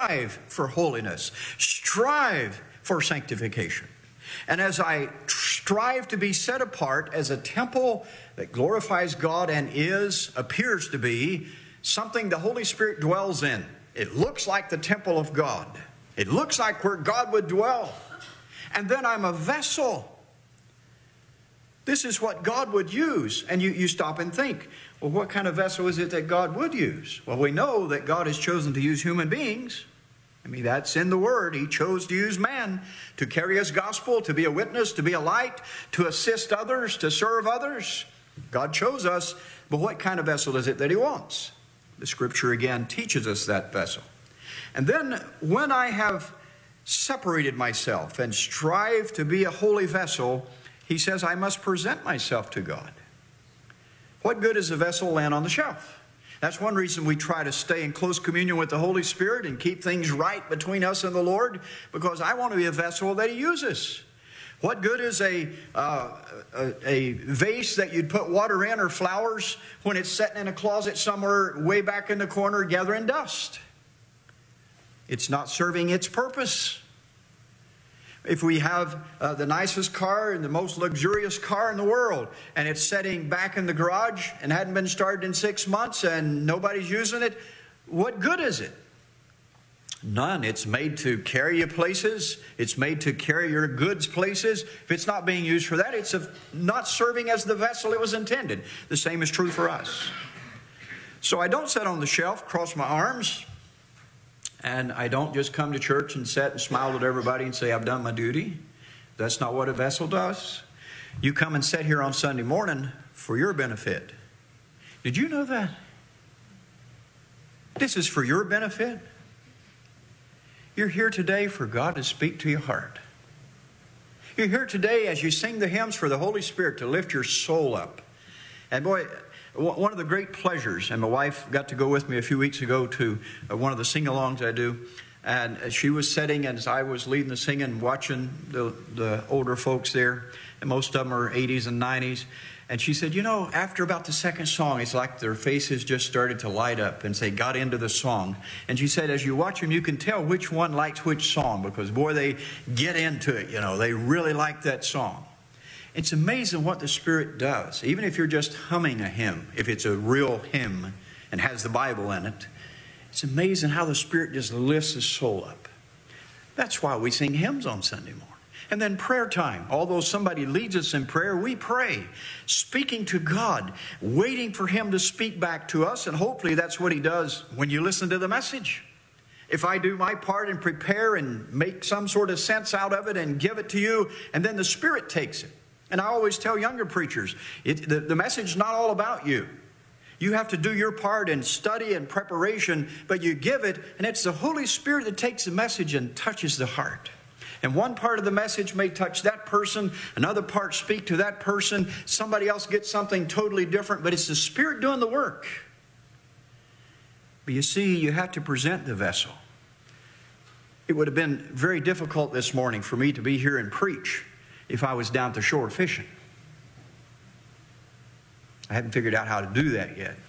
strive for holiness. Strive for sanctification. And as I strive to be set apart as a temple that glorifies God and appears to be, something the Holy Spirit dwells in. It looks like the temple of God. It looks like where God would dwell. And then I'm a vessel. This is what God would use. And you stop and think, well, what kind of vessel is it that God would use? Well, we know that God has chosen to use human beings. I mean, that's in the Word. He chose to use man to carry His gospel, to be a witness, to be a light, to assist others, to serve others. God chose us, but what kind of vessel is it that He wants? The Scripture again teaches us that vessel. And then when I have separated myself and strive to be a holy vessel, He says I must present myself to God. What good is a vessel laying on the shelf? That's one reason we try to stay in close communion with the Holy Spirit and keep things right between us and the Lord, because I want to be a vessel that He uses. What good is a vase that you'd put water in or flowers when it's sitting in a closet somewhere way back in the corner gathering dust? It's not serving its purpose. If we have the nicest car and the most luxurious car in the world, and it's sitting back in the garage and hadn't been started in 6 months and nobody's using it, what good is it? None. It's made to carry you places. It's made to carry your goods places. If it's not being used for that, it's not serving as the vessel it was intended. The same is true for us. So I don't sit on the shelf, cross my arms, and I don't just come to church and sit and smile at everybody and say, I've done my duty. That's not what a vessel does. You come and sit here on Sunday morning for your benefit. Did you know that? This is for your benefit. You're here today for God to speak to your heart. You're here today as you sing the hymns for the Holy Spirit to lift your soul up. And boy, one of the great pleasures, and my wife got to go with me a few weeks ago to one of the sing-alongs I do, and she was sitting as I was leading the singing, watching the older folks there, and most of them are 80s and 90s, and she said, you know, after about the second song, it's like their faces just started to light up and they got into the song. And she said, as you watch them, you can tell which one likes which song, because boy, they get into it, you know, they really like that song. It's amazing what the Spirit does. Even if you're just humming a hymn, if it's a real hymn and has the Bible in it, it's amazing how the Spirit just lifts the soul up. That's why we sing hymns on Sunday morning. And then prayer time. Although somebody leads us in prayer, we pray, speaking to God, waiting for Him to speak back to us. And hopefully that's what He does when you listen to the message. If I do my part and prepare and make some sort of sense out of it and give it to you, and then the Spirit takes it. And I always tell younger preachers, the message is not all about you. You have to do your part in study and preparation, but you give it, and it's the Holy Spirit that takes the message and touches the heart. And one part of the message may touch that person, another part speak to that person, somebody else gets something totally different, but it's the Spirit doing the work. But you see, you have to present the vessel. It would have been very difficult this morning for me to be here and preach if I was down at the shore fishing. I haven't figured out how to do that yet.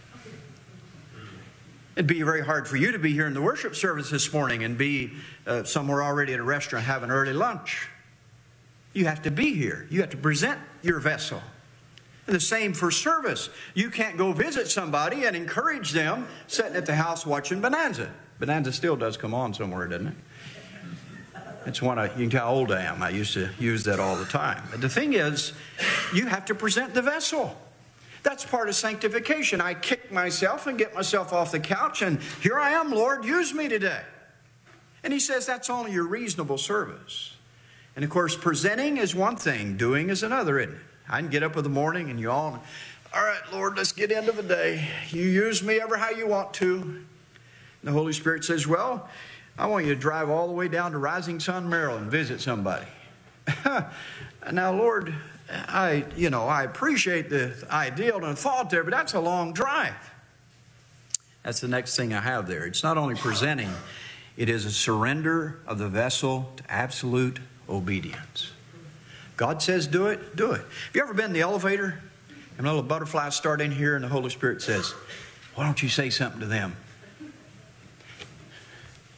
It'd be very hard for you to be here in the worship service this morning and be somewhere already at a restaurant having early lunch. You have to be here. You have to present your vessel. And the same for service. You can't go visit somebody and encourage them sitting at the house watching Bonanza. Bonanza still does come on somewhere, doesn't it? It's one you can tell how old I am. I used to use that all the time. But the thing is, you have to present the vessel. That's part of sanctification. I kick myself and get myself off the couch, and here I am, Lord, use me today. And He says that's only your reasonable service. And of course, presenting is one thing, doing is another, isn't it? I can get up in the morning and you all right, Lord, let's get into the day. You use me ever how you want to. And the Holy Spirit says, well, I want you to drive all the way down to Rising Sun, Maryland, visit somebody. Now, Lord, I appreciate the idea and the thought there, but that's a long drive. That's the next thing I have there. It's not only presenting, it is a surrender of the vessel to absolute obedience. God says do it, do it. Have you ever been in the elevator and a little butterfly start in here and the Holy Spirit says, why don't you say something to them?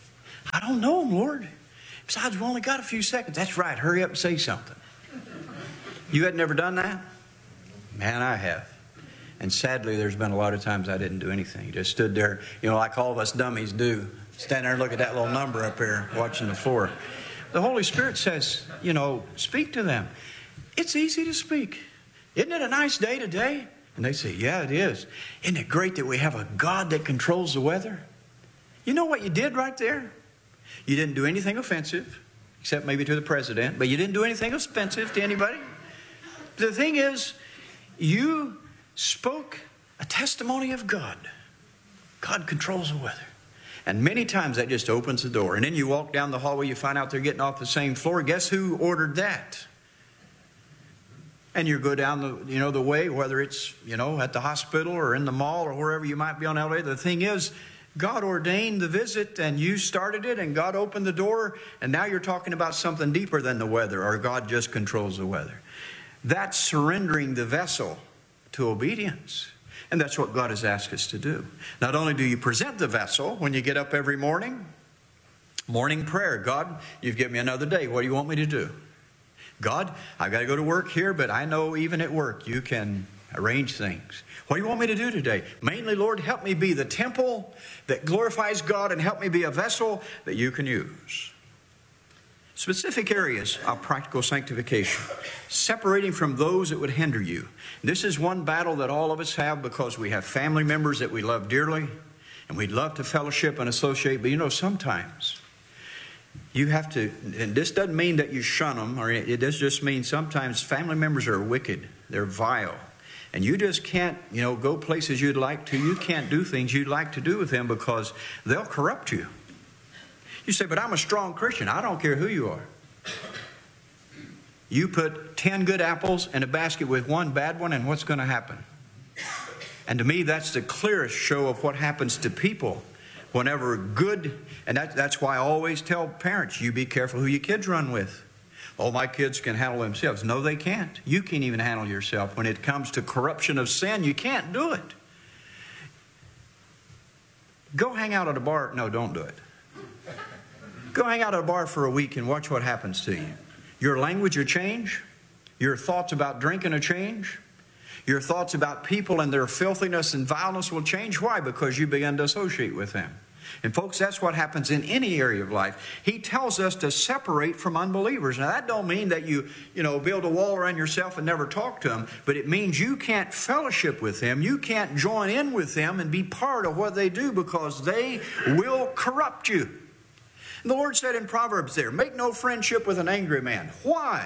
I don't know them, Lord. Besides, we've only got a few seconds. That's right. Hurry up and say something. You had never done that? Man, I have. And sadly, there's been a lot of times I didn't do anything. Just stood there, like all of us dummies do. Stand there and look at that little number up here watching the floor. The Holy Spirit says, speak to them. It's easy to speak. Isn't it a nice day today? And they say, yeah, it is. Isn't it great that we have a God that controls the weather? You know what you did right there? You didn't do anything offensive, except maybe to the president, but you didn't do anything offensive to anybody. The thing is, you spoke a testimony of God. God controls the weather. And many times that just opens the door. And then you walk down the hallway, you find out they're getting off the same floor. Guess who ordered that? And you go down the way, whether it's, at the hospital or in the mall or wherever you might be on LA. The thing is, God ordained the visit and you started it and God opened the door. And now you're talking about something deeper than the weather, or God just controls the weather. That's surrendering the vessel to obedience. And that's what God has asked us to do. Not only do you present the vessel when you get up every morning, morning prayer. God, you've given me another day. What do you want me to do? God, I've got to go to work here, but I know even at work you can arrange things. What do you want me to do today? Mainly, Lord, help me be the temple that glorifies God and help me be a vessel that you can use. Specific areas of practical sanctification. Separating from those that would hinder you. This is one battle that all of us have because we have family members that we love dearly and we'd love to fellowship and associate, but sometimes you have to, and this doesn't mean that you shun them, or it does just mean sometimes family members are wicked, they're vile, and you just can't, go places you'd like to. You can't do things you'd like to do with them because they'll corrupt you. You say, but I'm a strong Christian. I don't care who you are. You put 10 good apples in a basket with one bad one, and what's going to happen? And to me, that's the clearest show of what happens to people whenever good, and that's why I always tell parents, you be careful who your kids run with. Oh, my kids can handle themselves. No, they can't. You can't even handle yourself. When it comes to corruption of sin, you can't do it. Go hang out at a bar. No, don't do it. Go hang out at a bar for a week and watch what happens to you. Your language will change. Your thoughts about drinking will change. Your thoughts about people and their filthiness and vileness will change. Why? Because you begin to associate with them. And folks, that's what happens in any area of life. He tells us to separate from unbelievers. Now, that don't mean that you build a wall around yourself and never talk to them, but it means you can't fellowship with them. You can't join in with them and be part of what they do because they will corrupt you. And the Lord said in Proverbs there, make no friendship with an angry man. Why?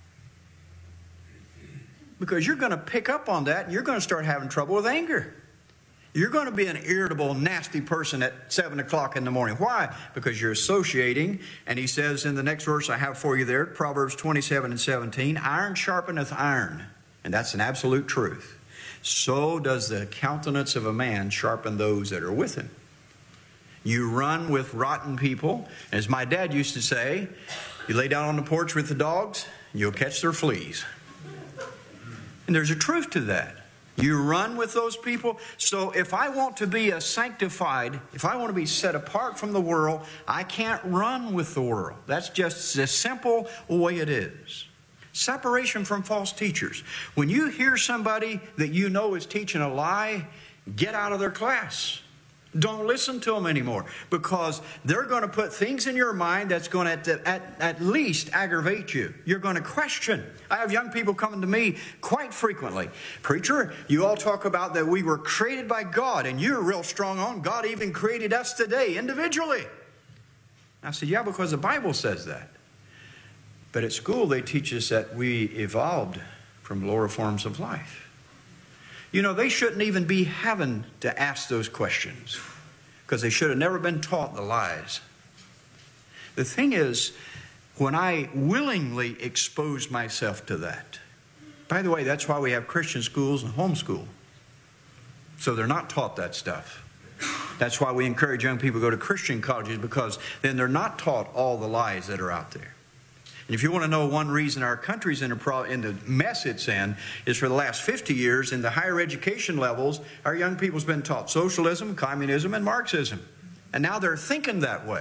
Because you're going to pick up on that and you're going to start having trouble with anger. You're going to be an irritable, nasty person at 7 o'clock in the morning. Why? Because you're associating. And he says in the next verse I have for you there, Proverbs 27 and 17, iron sharpeneth iron. And that's an absolute truth. So does the countenance of a man sharpen those that are with him. You run with rotten people. As my dad used to say, you lay down on the porch with the dogs, you'll catch their fleas. And there's a truth to that. You run with those people. So if I want to be sanctified, if I want to be set apart from the world, I can't run with the world. That's just the simple way it is. Separation from false teachers. When you hear somebody that you know is teaching a lie, get out of their class. Don't listen to them anymore because they're going to put things in your mind that's going to at least aggravate you. You're going to question. I have young people coming to me quite frequently. Preacher, you all talk about that we were created by God and you're real strong on God even created us today individually. I said, yeah, because the Bible says that. But at school they teach us that we evolved from lower forms of life. They shouldn't even be having to ask those questions because they should have never been taught the lies. The thing is, when I willingly expose myself to that, by the way, that's why we have Christian schools and homeschool. So they're not taught that stuff. That's why we encourage young people to go to Christian colleges because then they're not taught all the lies that are out there. And if you want to know one reason our country's in the mess it's in is for the last 50 years in the higher education levels, our young people's been taught socialism, communism, and Marxism. And now they're thinking that way.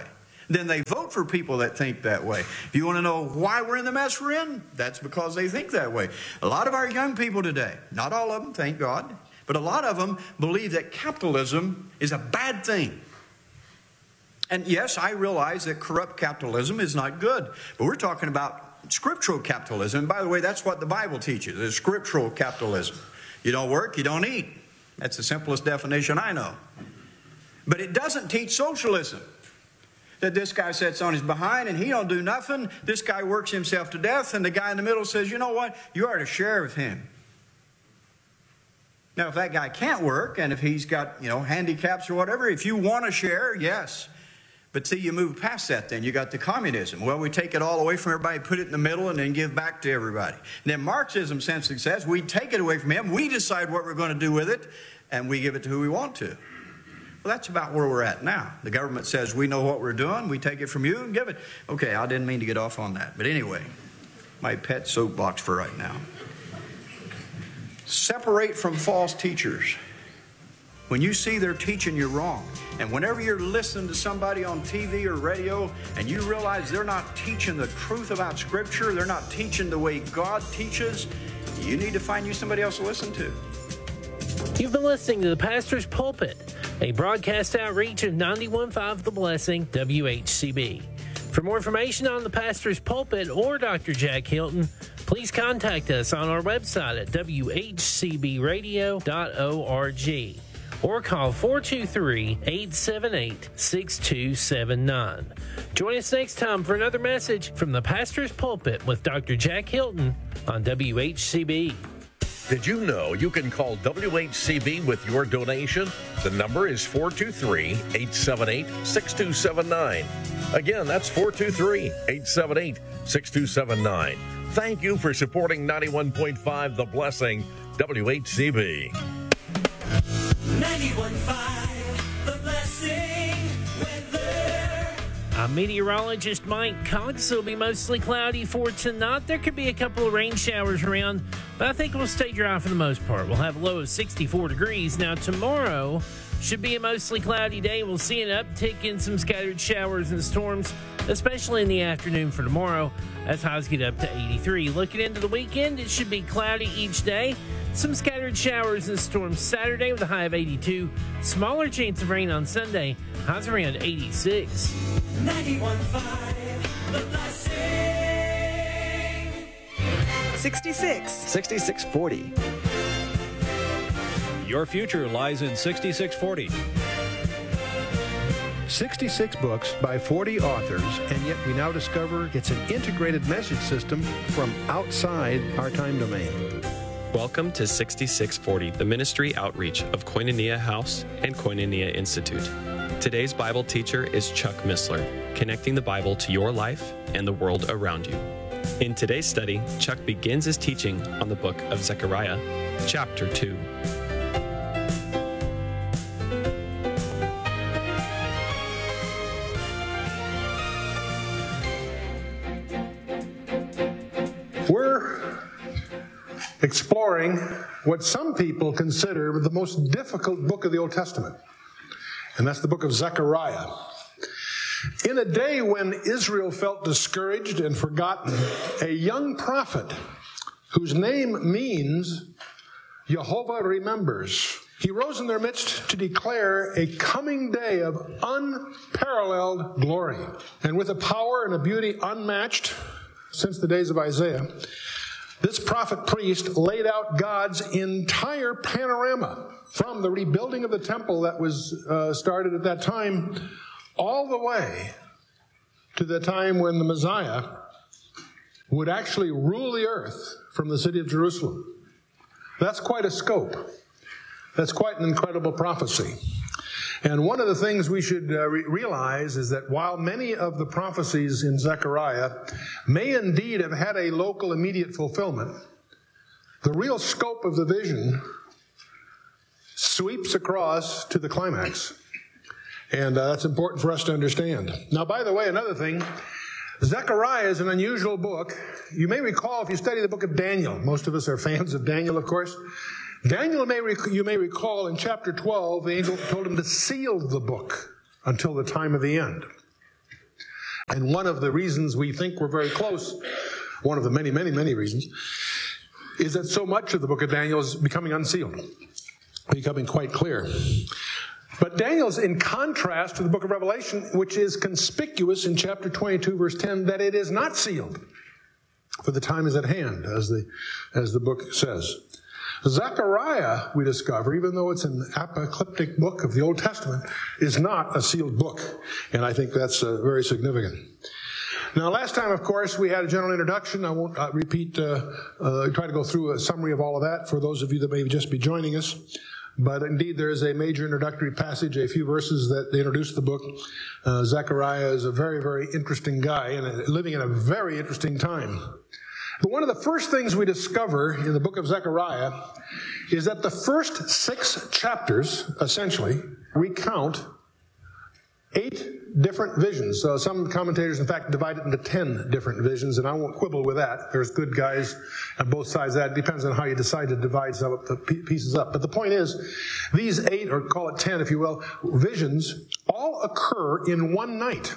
then they vote for people that think that way. If you want to know why we're in the mess we're in, that's because they think that way. A lot of our young people today, not all of them, thank God, but a lot of them believe that capitalism is a bad thing. And yes, I realize that corrupt capitalism is not good, but we're talking about scriptural capitalism. And by the way, that's what the Bible teaches, is scriptural capitalism. You don't work, you don't eat. That's the simplest definition I know. But it doesn't teach socialism. That this guy sits on his behind and he don't do nothing. This guy works himself to death, and the guy in the middle says, you know what? You ought to share with him. Now, if that guy can't work, and if he's got, handicaps or whatever, if you want to share, yes. But see, you move past that then. You got the communism. Well, we take it all away from everybody, put it in the middle, and then give back to everybody. And then Marxism simply says, we take it away from him, we decide what we're going to do with it, and we give it to who we want to. Well, that's about where we're at now. The government says, we know what we're doing, we take it from you and give it. Okay, I didn't mean to get off on that. But anyway, my pet soapbox for right now. Separate from false teachers. When you see they're teaching you wrong, and whenever you're listening to somebody on TV or radio and you realize they're not teaching the truth about Scripture, they're not teaching the way God teaches, you need to find you somebody else to listen to. You've been listening to The Pastor's Pulpit, a broadcast outreach of 91.5 The Blessing, WHCB. For more information on The Pastor's Pulpit or Dr. Jack Hilton, please contact us on our website at whcbradio.org. or call 423-878-6279. Join us next time for another message from the Pastor's Pulpit with Dr. Jack Hilton on WHCB. Did you know you can call WHCB with your donation? The number is 423-878-6279. Again, that's 423-878-6279. Thank you for supporting 91.5 The Blessing, WHCB. 91.5 The Blessing weather. I'm meteorologist Mike Cox. It'll be mostly cloudy for tonight. There could be a couple of rain showers around, but I think it'll stay dry for the most part. We'll have a low of 64 degrees. Now, tomorrow should be a mostly cloudy day. We'll see an uptick in some scattered showers and storms, especially in the afternoon for tomorrow, as highs get up to 83. Looking into the weekend, it should be cloudy each day. Some scattered showers and storms Saturday with a high of 82. Smaller chance of rain on Sunday. Highs around 86. 91.5 The Blessing. 66. 6640. Your future lies in 6640. 66 books by 40 authors, and yet we now discover it's an integrated message system from outside our time domain. Welcome to 6640, the ministry outreach of Koinonia House and Koinonia Institute. Today's Bible teacher is Chuck Missler, connecting the Bible to your life and the world around you. In today's study, Chuck begins his teaching on the book of Zechariah, chapter 2. We're exploring what some people consider the most difficult book of the Old Testament, and that's the book of Zechariah. In a day when Israel felt discouraged and forgotten, a young prophet whose name means Jehovah remembers, he rose in their midst to declare a coming day of unparalleled glory, and with a power and a beauty unmatched since the days of Isaiah. This prophet priest laid out God's entire panorama from the rebuilding of the temple that was started at that time all the way to the time when the Messiah would actually rule the earth from the city of Jerusalem. That's quite a scope. That's quite an incredible prophecy. And one of the things we should realize is that while many of the prophecies in Zechariah may indeed have had a local immediate fulfillment, the real scope of the vision sweeps across to the climax. And that's important for us to understand. Now, by the way, another thing, Zechariah is an unusual book. You may recall, if you study the book of Daniel, most of us are fans of Daniel, of course. Daniel, you may recall, in chapter 12, the angel told him to seal the book until the time of the end. And one of the reasons we think we're very close, one of the many, many, many reasons, is that so much of the book of Daniel is becoming unsealed, becoming quite clear. But Daniel's in contrast to the book of Revelation, which is conspicuous in chapter 22, verse 10, that it is not sealed, for the time is at hand, as the book says. Zechariah, we discover, even though it's an apocalyptic book of the Old Testament, is not a sealed book. And I think that's very significant. Now, last time, of course, we had a general introduction. I won't repeat, try to go through a summary of all of that for those of you that may just be joining us. But indeed, there is a major introductory passage, a few verses that introduce the book. Zechariah is a very, very interesting guy and living in a very interesting time. But one of the first things we discover in the book of Zechariah is that the first 6 chapters, essentially, recount 8 different visions. So some commentators, in fact, divide it into 10 different visions, and I won't quibble with that. There's good guys on both sides of that. It depends on how you decide to divide some of the pieces up. But the point is, these 8, or call it 10 if you will, visions all occur in one night.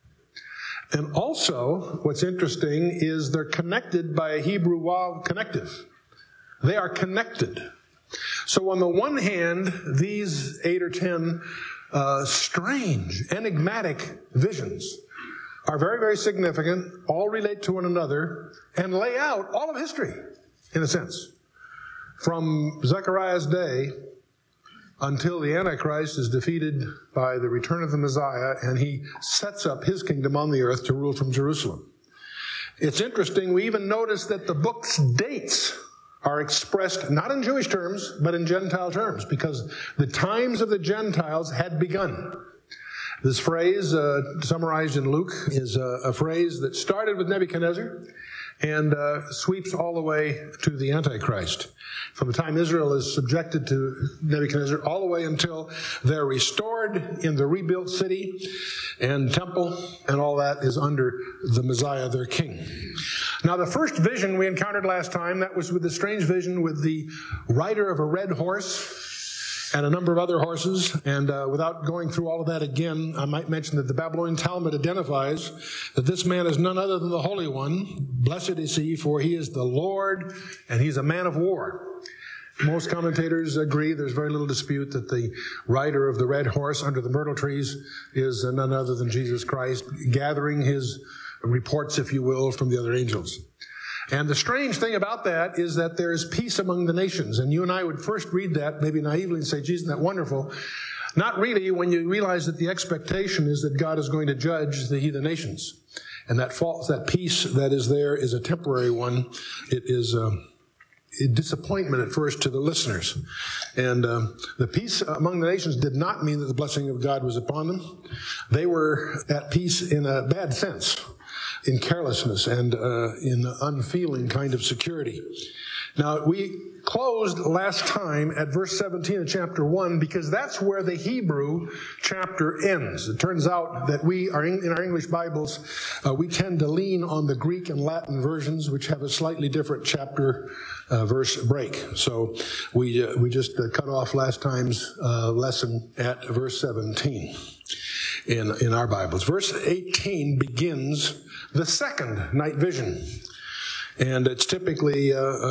And also, what's interesting is they're connected by a Hebrew waw connective. They are connected. So on the one hand, these 8 or 10 strange, enigmatic visions are very, very significant, all relate to one another, and lay out all of history, in a sense. From Zechariah's day until the Antichrist is defeated by the return of the Messiah, and he sets up his kingdom on the earth to rule from Jerusalem. It's interesting, we even notice that the book's dates are expressed not in Jewish terms, but in Gentile terms, because the times of the Gentiles had begun. This phrase, summarized in Luke, is a phrase that started with Nebuchadnezzar and sweeps all the way to the Antichrist. From the time Israel is subjected to Nebuchadnezzar all the way until they're restored in the rebuilt city and temple, and all that is under the Messiah, their king. Now, the first vision we encountered last time, that was with the strange vision with the rider of a red horse and a number of other horses. And without going through all of that again, I might mention that the Babylonian Talmud identifies that this man is none other than the Holy One. Blessed is he, for he is the Lord, and he's a man of war. Most commentators agree, there's very little dispute, that the rider of the red horse under the myrtle trees is none other than Jesus Christ, gathering his reports, if you will, from the other angels. And the strange thing about that is that there is peace among the nations. And you and I would first read that, maybe naively, and say, geez, isn't that wonderful? Not really, when you realize that the expectation is that God is going to judge the heathen nations. And that peace that is there is a temporary one. It is a disappointment at first to the listeners. And the peace among the nations did not mean that the blessing of God was upon them. They were at peace in a bad sense, in carelessness and in unfeeling kind of security. Now, we closed last time at verse 17 of chapter 1 because that's where the Hebrew chapter ends. It turns out that we are in our English Bibles, we tend to lean on the Greek and Latin versions, which have a slightly different chapter verse break. So we just cut off last time's lesson at verse 17 in our Bibles. Verse 18 begins the second night vision. And it's typically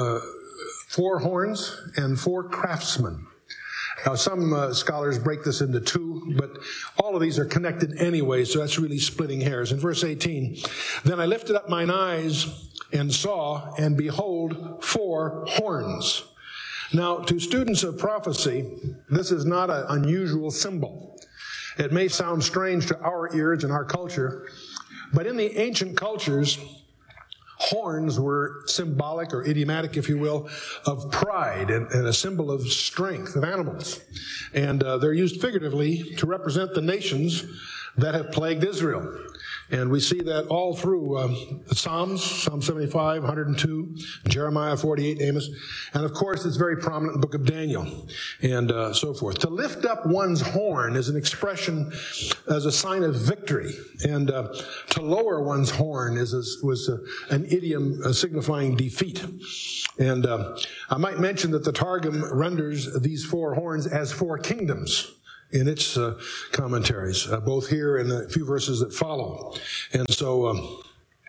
4 horns and 4 craftsmen. Now, some scholars break this into 2, but all of these are connected anyway, so that's really splitting hairs. In verse 18, then I lifted up mine eyes and saw, and behold, 4 horns. Now, to students of prophecy, this is not an unusual symbol. It may sound strange to our ears and our culture, but in the ancient cultures, horns were symbolic or idiomatic, if you will, of pride and a symbol of strength of animals. And they're used figuratively to represent the nations that have plagued Israel. And we see that all through Psalms, Psalm 75, 102, Jeremiah 48, Amos. And of course, it's very prominent in the book of Daniel and so forth. To lift up one's horn is an expression as a sign of victory. And to lower one's horn was an idiom signifying defeat. And I might mention that the Targum renders these 4 horns as 4 kingdoms. in its commentaries, both here and a few verses that follow. And so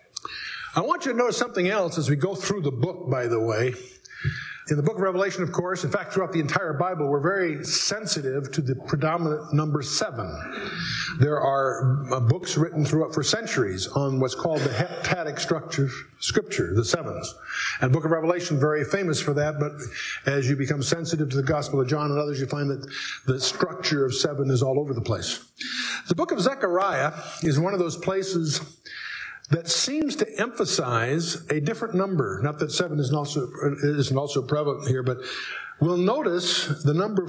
I want you to notice something else as we go through the book, by the way. In the book of Revelation, of course, in fact, throughout the entire Bible, we're very sensitive to the predominant number 7. There are books written throughout for centuries on what's called the heptadic scripture, the sevens. And the book of Revelation, very famous for that, but as you become sensitive to the Gospel of John and others, you find that the structure of 7 is all over the place. The book of Zechariah is one of those places that seems to emphasize a different number. Not that 7 isn't also prevalent here, but we'll notice the number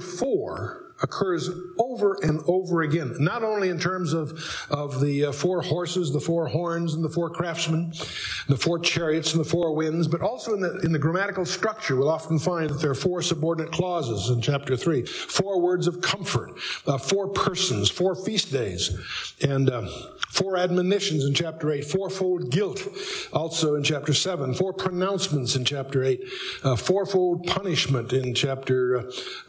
4 occurs over and over again. Not only in terms of the 4 horses, the 4 horns, and the 4 craftsmen, the 4 chariots, and the 4 winds, but also in the grammatical structure, we'll often find that there are 4 subordinate clauses in chapter 3, 4 words of comfort, 4 persons, 4 feast days, and 4 admonitions in chapter 8, 4-fold guilt also in chapter 7, 4 pronouncements in chapter 8, 4-fold punishment in chapter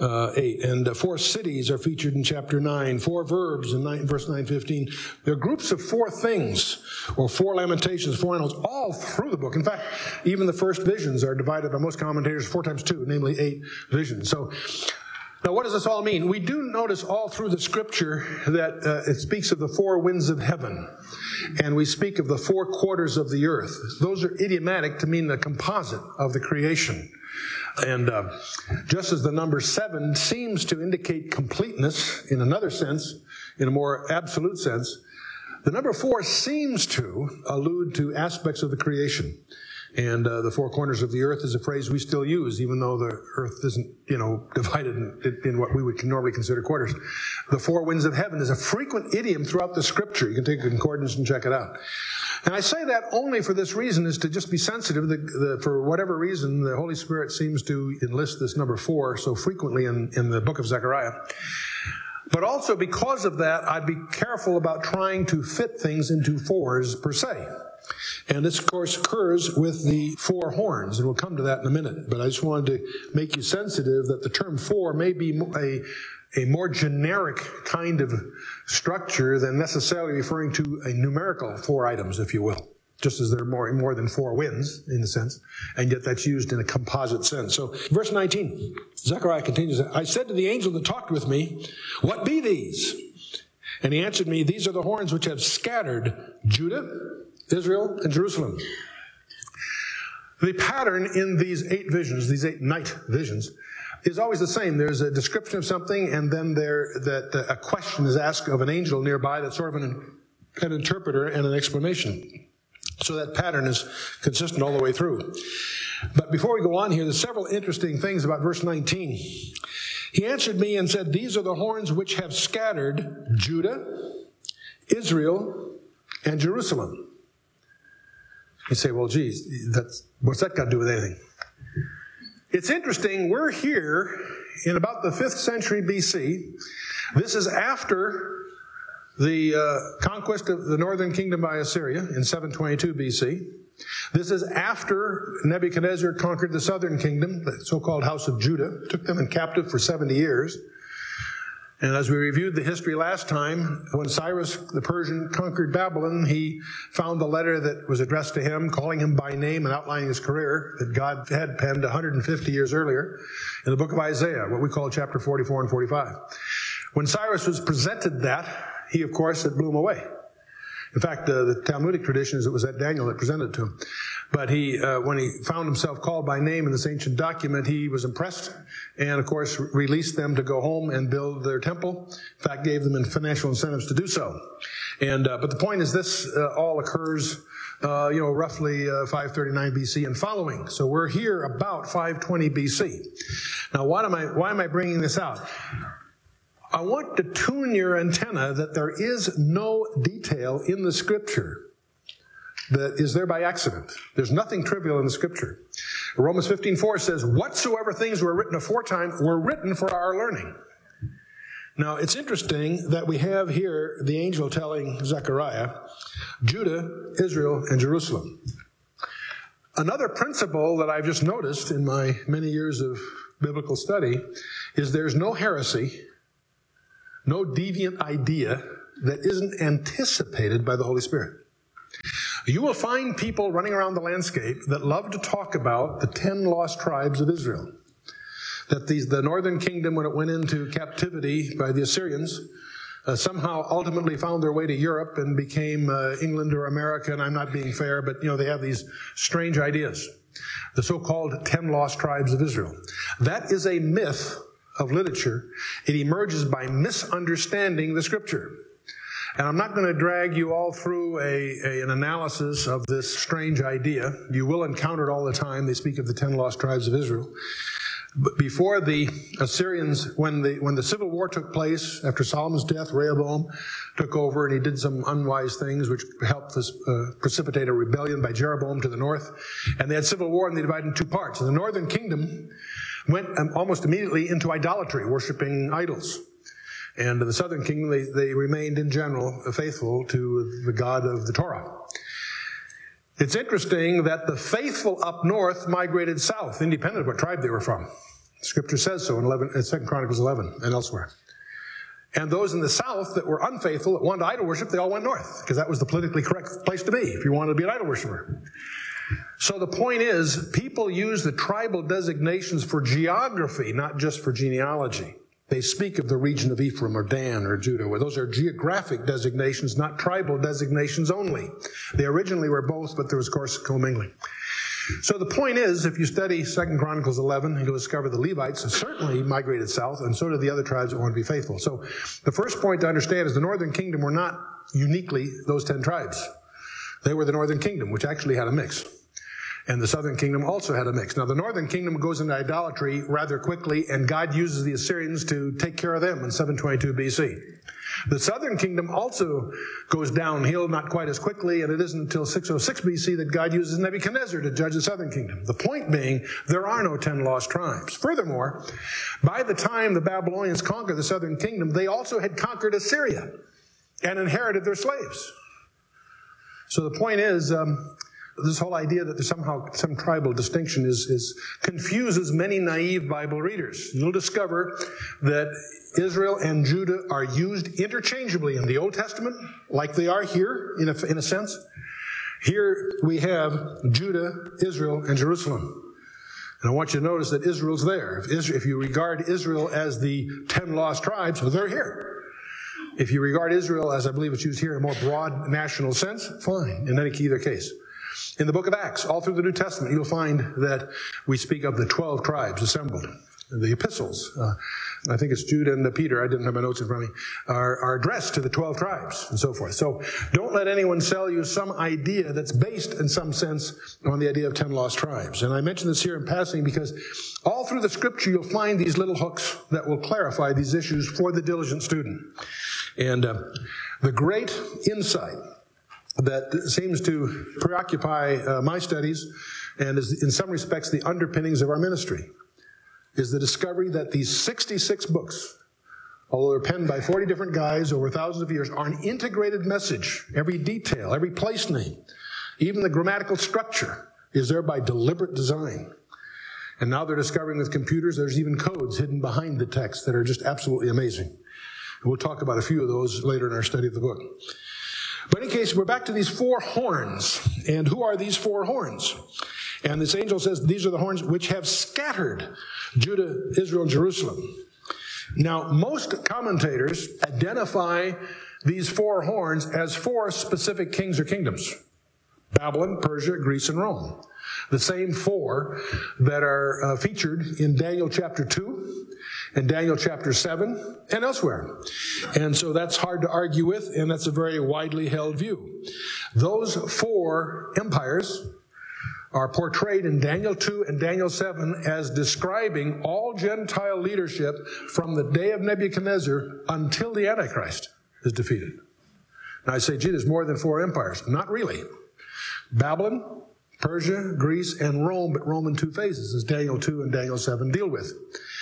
8, and 4 cities are featured in chapter 9, 4 verbs in verse 9-15. There are groups of 4 things, or 4 lamentations, 4 animals, all through the book. In fact, even the first visions are divided by most commentators 4 times 2, namely 8 visions. So, now, what does this all mean? We do notice all through the scripture that it speaks of the 4 winds of heaven, and we speak of the 4 quarters of the earth. Those are idiomatic to mean the composite of the creation. And just as the number 7 seems to indicate completeness in another sense, in a more absolute sense, the number 4 seems to allude to aspects of the creation. And the 4 corners of the earth is a phrase we still use, even though the earth isn't, divided in what we would normally consider quarters. The 4 winds of heaven is a frequent idiom throughout the scripture. You can take a concordance and check it out. And I say that only for this reason, is to just be sensitive. For whatever reason, the Holy Spirit seems to enlist this number 4 so frequently in the book of Zechariah. But also because of that, I'd be careful about trying to fit things into 4s per se. And this, of course, occurs with the 4 horns, and we'll come to that in a minute. But I just wanted to make you sensitive that the term 4 may be a more generic kind of structure than necessarily referring to a numerical 4 items, if you will. Just as there are more than 4 winds, in a sense, and yet that's used in a composite sense. So, verse 19, Zechariah continues, I said to the angel that talked with me, what be these? And he answered me, these are the horns which have scattered Judah, Israel, and Jerusalem. The pattern in these 8 visions, these 8 night visions, is always the same. There's a description of something, and then a question is asked of an angel nearby that's sort of an interpreter and an explanation. So that pattern is consistent all the way through. But before we go on here, there's several interesting things about verse 19. He answered me and said, these are the horns which have scattered Judah, Israel, and Jerusalem. You say, well, geez, what's that got to do with anything? It's interesting. We're here in about the 5th century BC. This is after the conquest of the northern kingdom by Assyria in 722 BC. This is after Nebuchadnezzar conquered the southern kingdom, the so-called House of Judah, took them in captive for 70 years. And as we reviewed the history last time, when Cyrus the Persian conquered Babylon, he found the letter that was addressed to him, calling him by name and outlining his career that God had penned 150 years earlier in the book of Isaiah, what we call chapter 44 and 45. When Cyrus was presented that, he, of course, it blew him away. In fact, the Talmudic tradition is it was that Daniel that presented it to him. But when he found himself called by name in this ancient document, he was impressed and, of course, released them to go home and build their temple. In fact, gave them financial incentives to do so. But the point is this all occurs, roughly 539 BC and following. So we're here about 520 BC. Now, why am I bringing this out? I want to tune your antenna that there is no detail in the scripture that is there by accident. There's nothing trivial in the scripture. Romans 15:4 says, whatsoever things were written aforetime were written for our learning. Now, it's interesting that we have here the angel telling Zechariah, Judah, Israel, and Jerusalem. Another principle that I've just noticed in my many years of biblical study is there's no heresy no deviant idea that isn't anticipated by the Holy Spirit. You will find people running around the landscape that love to talk about the 10 lost tribes of Israel. That the northern kingdom, when it went into captivity by the Assyrians, somehow ultimately found their way to Europe and became England or America, and I'm not being fair, but they have these strange ideas. The so-called 10 lost tribes of Israel. That is a myth of literature. It emerges by misunderstanding the Scripture. And I'm not going to drag you all through an analysis of this strange idea. You will encounter it all the time. They speak of the 10 lost tribes of Israel. But before the Assyrians, when the civil war took place, after Solomon's death, Rehoboam took over and he did some unwise things which helped precipitate a rebellion by Jeroboam to the north. And they had civil war and they divided in two parts. And the northern kingdom went almost immediately into idolatry, worshiping idols. And the southern kingdom, they remained in general faithful to the God of the Torah. It's interesting that the faithful up north migrated south, independent of what tribe they were from. Scripture says so in 2 Chronicles 11 and elsewhere. And those in the south that were unfaithful, that wanted idol worship, they all went north, because that was the politically correct place to be if you wanted to be an idol worshiper. So the point is, people use the tribal designations for geography, not just for genealogy. They speak of the region of Ephraim or Dan or Judah, where those are geographic designations, not tribal designations only. They originally were both, but there was, of course, commingling. So the point is, if you study 2 Chronicles 11, you'll discover the Levites certainly migrated south, and so did the other tribes that want to be faithful. So the first point to understand is the northern kingdom were not uniquely those 10 tribes. They were the northern kingdom, which actually had a mix. And the southern kingdom also had a mix. Now, the northern kingdom goes into idolatry rather quickly, and God uses the Assyrians to take care of them in 722 BC. The southern kingdom also goes downhill, not quite as quickly, and it isn't until 606 BC that God uses Nebuchadnezzar to judge the southern kingdom. The point being, there are no 10 lost tribes. Furthermore, by the time the Babylonians conquered the southern kingdom, they also had conquered Assyria and inherited their slaves. So the point is, this whole idea that there's somehow some tribal distinction confuses many naive Bible readers. You'll discover that Israel and Judah are used interchangeably in the Old Testament, like they are here, in a sense. Here we have Judah, Israel, and Jerusalem. And I want you to notice that Israel's there. If you regard Israel as the 10 lost tribes, well, they're here. If you regard Israel as, I believe it's used here in a more broad national sense, fine, in either case. In the book of Acts, all through the New Testament, you'll find that we speak of the 12 tribes assembled. The epistles, I think it's Jude and Peter, I didn't have my notes in front of me, are addressed to the 12 tribes and so forth. So don't let anyone sell you some idea that's based in some sense on the idea of 10 lost tribes. And I mention this here in passing because all through the Scripture you'll find these little hooks that will clarify these issues for the diligent student. And the great insight that seems to preoccupy my studies and is in some respects the underpinnings of our ministry is the discovery that these 66 books, although they're penned by 40 different guys over thousands of years, are an integrated message. Every detail, every place name, even the grammatical structure is there by deliberate design. And now they're discovering with computers there's even codes hidden behind the text that are just absolutely amazing. And we'll talk about a few of those later in our study of the book. But in any case, we're back to these 4 horns. And who are these 4 horns? And this angel says, these are the horns which have scattered Judah, Israel, and Jerusalem. Now, most commentators identify these 4 horns as 4 specific kings or kingdoms. Babylon, Persia, Greece, and Rome. The same 4 that are featured in Daniel chapter 2 and Daniel chapter 7 and elsewhere. And so that's hard to argue with, and that's a very widely held view. Those 4 empires are portrayed in Daniel 2 and Daniel 7 as describing all Gentile leadership from the day of Nebuchadnezzar until the Antichrist is defeated. Now I say, gee, there's more than 4 empires. Not really. Babylon, Persia, Greece, and Rome, but Rome in 2 phases, as Daniel 2 and Daniel 7 deal with.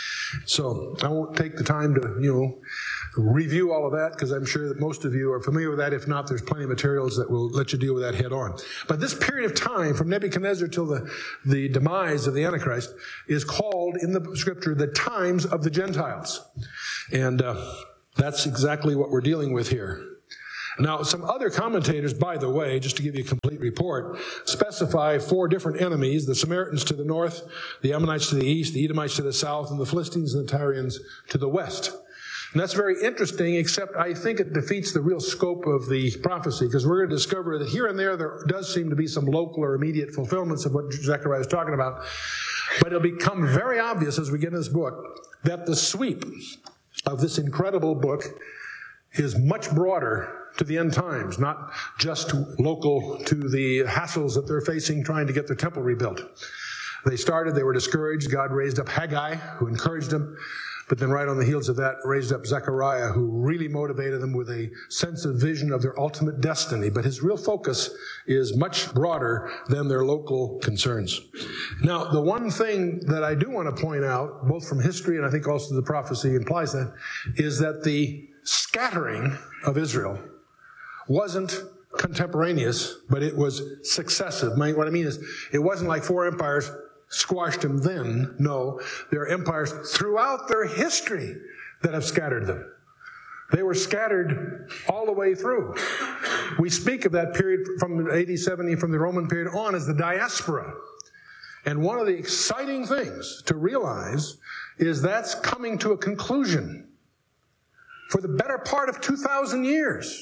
So I won't take the time to, review all of that, because I'm sure that most of you are familiar with that. If not, there's plenty of materials that will let you deal with that head on. But this period of time, from Nebuchadnezzar till the demise of the Antichrist, is called in the Scripture the times of the Gentiles. And That's exactly what we're dealing with here. Now, some other commentators, by the way, just to give you a complete report, specify 4 different enemies: the Samaritans to the north, the Ammonites to the east, the Edomites to the south, and the Philistines and the Tyrians to the west. And that's very interesting, except I think it defeats the real scope of the prophecy, because we're going to discover that here and there does seem to be some local or immediate fulfillments of what Zechariah is talking about. But it'll become very obvious as we get in this book that the sweep of this incredible book is much broader to the end times, not just local to the hassles that they're facing trying to get their temple rebuilt. They were discouraged. God raised up Haggai, who encouraged them. But then right on the heels of that, raised up Zechariah, who really motivated them with a sense of vision of their ultimate destiny. But his real focus is much broader than their local concerns. Now, the one thing that I do want to point out, both from history and I think also the prophecy implies that, is that the scattering of Israel wasn't contemporaneous, but it was successive. What I mean is, it wasn't like 4 empires squashed them then. No, there are empires throughout their history that have scattered them. They were scattered all the way through. We speak of that period from AD 70, from the Roman period on, as the diaspora. And one of the exciting things to realize is that's coming to a conclusion. For the better part of 2,000 years,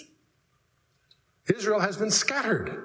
Israel has been scattered.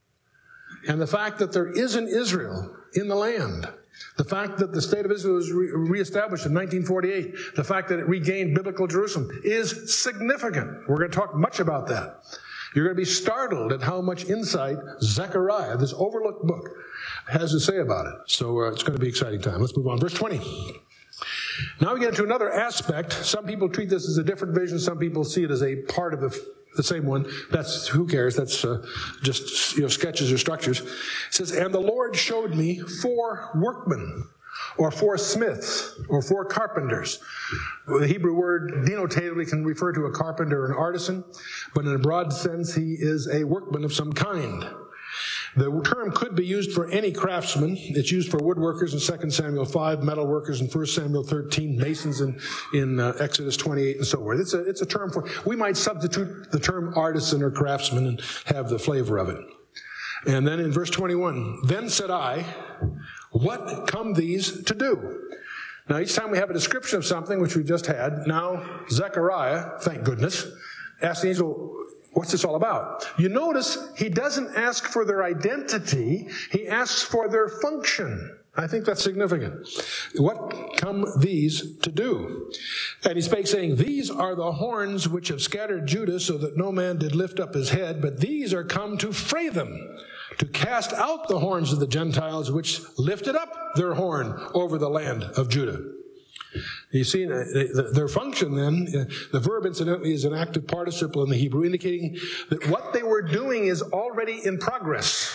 And the fact that there is an Israel in the land, the fact that the state of Israel was reestablished in 1948, the fact that it regained biblical Jerusalem is significant. We're going to talk much about that. You're going to be startled at how much insight Zechariah, this overlooked book, has to say about it. So it's going to be an exciting time. Let's move on. Verse 20. Now we get into another aspect. Some people treat this as a different vision. Some people see it as a part of the same one. That's, who cares? That's just sketches or structures. It says, and the Lord showed me 4 workmen, or 4 smiths, or 4 carpenters. The Hebrew word denotatively can refer to a carpenter or an artisan, but in a broad sense, he is a workman of some kind. The term could be used for any craftsman. It's used for woodworkers in 2 Samuel 5, metal workers in 1 Samuel 13, masons in Exodus 28, and so forth. It's a term for, we might substitute the term artisan or craftsman and have the flavor of it. And then in verse 21, then said I, what come these to do? Now each time we have a description of something, which we've just had, now Zechariah, thank goodness, asks the angel, what's this all about? You notice he doesn't ask for their identity. He asks for their function. I think that's significant. What come these to do? And he spake, saying, these are the horns which have scattered Judah, so that no man did lift up his head, but these are come to fray them, to cast out the horns of the Gentiles, which lifted up their horn over the land of Judah. You see, their function then, the verb incidentally is an active participle in the Hebrew, indicating that what they were doing is already in progress.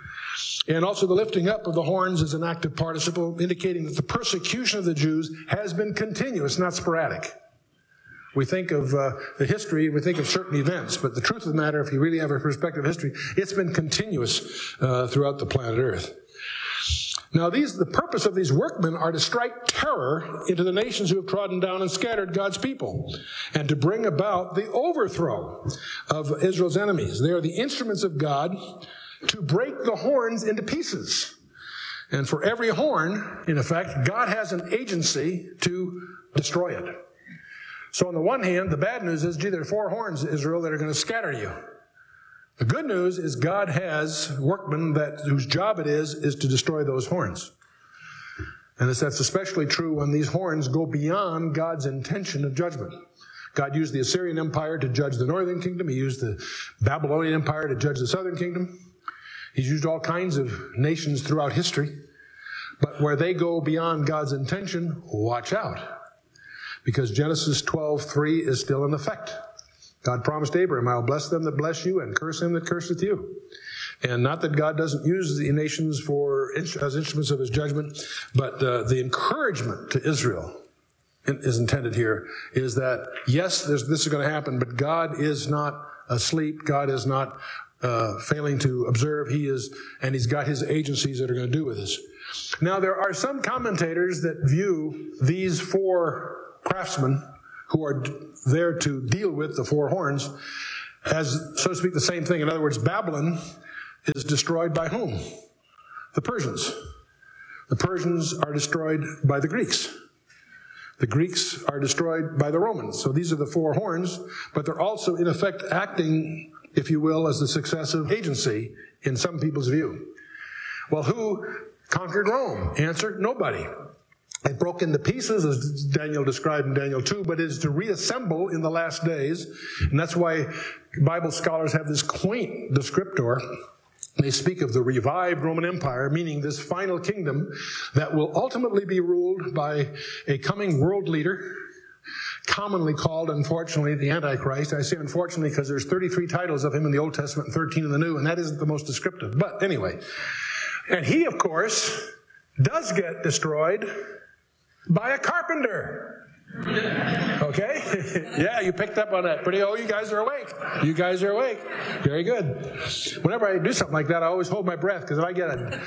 And also the lifting up of the horns is an active participle, indicating that the persecution of the Jews has been continuous, not sporadic. We think of the history, we think of certain events, but the truth of the matter, if you really have a perspective of history, it's been continuous throughout the planet Earth. Now, the purpose of these workmen are to strike terror into the nations who have trodden down and scattered God's people, and to bring about the overthrow of Israel's enemies. They are the instruments of God to break the horns into pieces. And for every horn, in effect, God has an agency to destroy it. So on the one hand, the bad news is, there are 4 horns, Israel, that are going to scatter you. The good news is God has workmen whose job it is to destroy those horns. And that's especially true when these horns go beyond God's intention of judgment. God used the Assyrian Empire to judge the northern kingdom. He used the Babylonian Empire to judge the southern kingdom. He's used all kinds of nations throughout history. But where they go beyond God's intention, watch out. Because Genesis 12:3 is still in effect. God promised Abraham, I'll bless them that bless you and curse him that curseth you. And not that God doesn't use the nations as instruments of his judgment, but the encouragement to Israel is intended here is that, yes, this is going to happen, but God is not asleep. God is not failing to observe. He's got his agencies that are going to do with this. Now, there are some commentators that view these 4 craftsmen who are there to deal with the four horns has, so to speak, the same thing. In other words, Babylon is destroyed by whom? The Persians. The Persians are destroyed by the Greeks. The Greeks are destroyed by the Romans. So these are the four horns, but they're also, in effect, acting, if you will, as the successive agency in some people's view. Well, who conquered Rome? Answer, nobody. It broke into pieces, as Daniel described in Daniel 2, but is to reassemble in the last days. And that's why Bible scholars have this quaint descriptor. They speak of the revived Roman Empire, meaning this final kingdom that will ultimately be ruled by a coming world leader, commonly called, unfortunately, the Antichrist. I say unfortunately because there's 33 titles of him in the Old Testament and 13 in the New, and that isn't the most descriptive. But anyway, and he, of course, does get destroyed by a carpenter. Okay? Yeah, you picked up on that. Oh, you guys are awake. You guys are awake. Very good. Whenever I do something like that, I always hold my breath, because if I get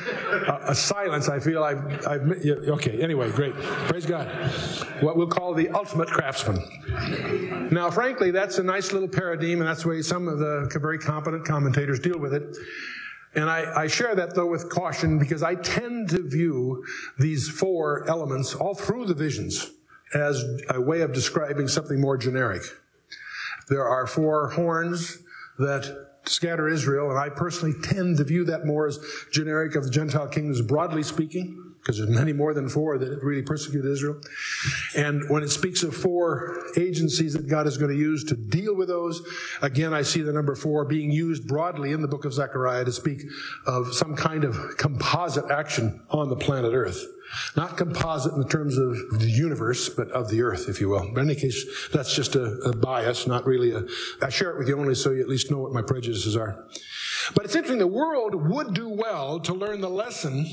a silence, I feel okay, anyway, great. Praise God. What we'll call the ultimate craftsman. Now, frankly, that's a nice little paradigm, and that's the way some of the very competent commentators deal with it. And I share that, though, with caution, because I tend to view these four elements all through the visions as a way of describing something more generic. There are four horns that scatter Israel, and I personally tend to view that more as generic of the Gentile kingdoms, broadly speaking, because there's many more than four that really persecuted Israel. And when it speaks of four agencies that God is going to use to deal with those, again, I see the number four being used broadly in the book of Zechariah to speak of some kind of composite action on the planet Earth. Not composite in the terms of the universe, but of the earth, if you will. But in any case, that's just a bias, not really I share it with you only so you at least know what my prejudices are. But it's interesting, the world would do well to learn the lesson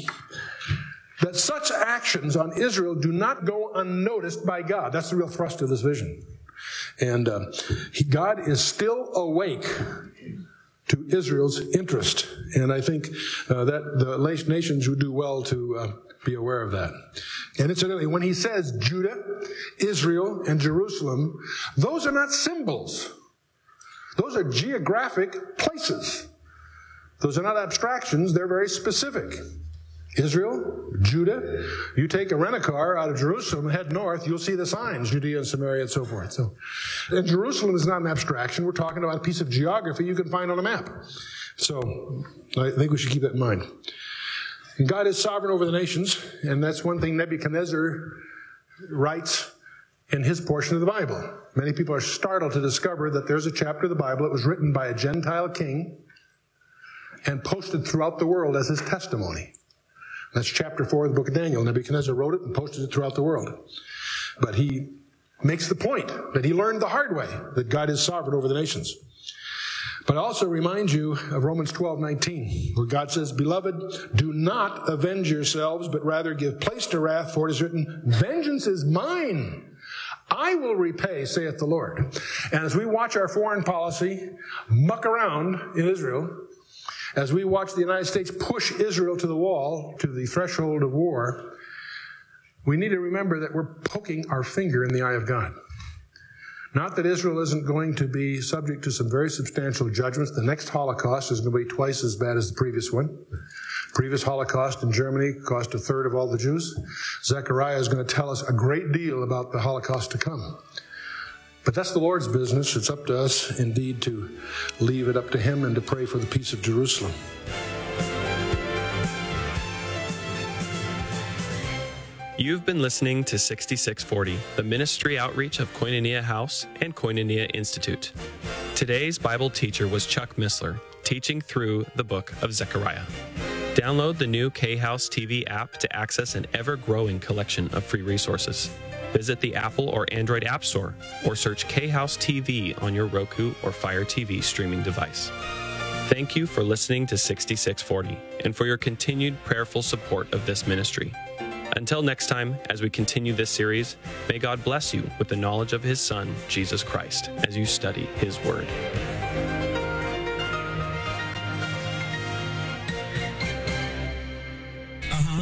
that such actions on Israel do not go unnoticed by God. That's the real thrust of this vision. And God is still awake to Israel's interest. And I think that the nations would do well to be aware of that. And incidentally, when he says Judah, Israel, and Jerusalem, those are not symbols. Those are geographic places. Those are not abstractions. They're very specific. Israel, Judah. You take a rent-a-car out of Jerusalem and head north, you'll see the signs, Judea and Samaria and so forth. And Jerusalem is not an abstraction. We're talking about a piece of geography you can find on a map. So I think we should keep that in mind. And God is sovereign over the nations, and that's one thing Nebuchadnezzar writes in his portion of the Bible. Many people are startled to discover that there's a chapter of the Bible that was written by a Gentile king and posted throughout the world as his testimony. That's chapter 4 of the book of Daniel. Nebuchadnezzar wrote it and posted it throughout the world. But he makes the point that he learned the hard way that God is sovereign over the nations. But I also remind you of Romans 12:19, where God says, "Beloved, do not avenge yourselves, but rather give place to wrath, for it is written, 'Vengeance is mine. I will repay, saith the Lord.'" And as we watch our foreign policy muck around in Israel, as we watch the United States push Israel to the wall, to the threshold of war, we need to remember that we're poking our finger in the eye of God. Not that Israel isn't going to be subject to some very substantial judgments. The next Holocaust is going to be twice as bad as the previous one. The previous Holocaust in Germany cost a third of all the Jews. Zechariah is going to tell us a great deal about the Holocaust to come. But that's the Lord's business. It's up to us, indeed, to leave it up to Him and to pray for the peace of Jerusalem. You've been listening to 6640, the ministry outreach of Koinonia House and Koinonia Institute. Today's Bible teacher was Chuck Missler, teaching through the book of Zechariah. Download the new K-House TV app to access an ever-growing collection of free resources. Visit the Apple or Android App Store or search K-House TV on your Roku or Fire TV streaming device. Thank you for listening to 6640 and for your continued prayerful support of this ministry. Until next time, as we continue this series, may God bless you with the knowledge of His Son, Jesus Christ, as you study His Word.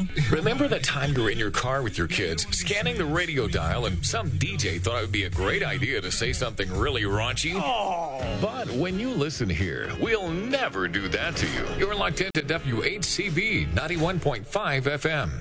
Remember the time you were in your car with your kids, scanning the radio dial, and some DJ thought it would be a great idea to say something really raunchy? Oh. But when you listen here, we'll never do that to you. You're locked into WHCB 91.5 FM.